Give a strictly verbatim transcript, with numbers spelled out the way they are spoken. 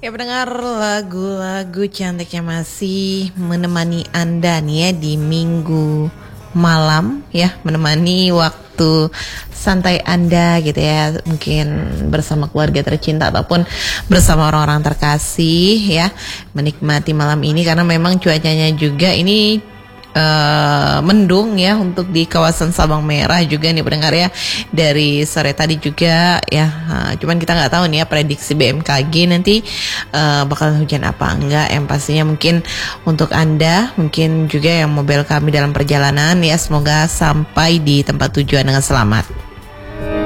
Ya pendengar, lagu-lagu cantiknya masih menemani Anda nih ya di minggu malam ya, menemani waktu santai Anda gitu ya, mungkin bersama keluarga tercinta ataupun bersama orang-orang terkasih ya, menikmati malam ini karena memang cuacanya juga ini Uh, mendung ya untuk di kawasan Sabang Merah juga nih pendengar ya, dari sore tadi juga ya. Uh, cuman kita nggak tahu nih ya prediksi B M K G nanti uh, bakal hujan apa enggak. Yang pastinya mungkin untuk Anda, mungkin juga yang mobil kami dalam perjalanan ya, semoga sampai di tempat tujuan dengan selamat.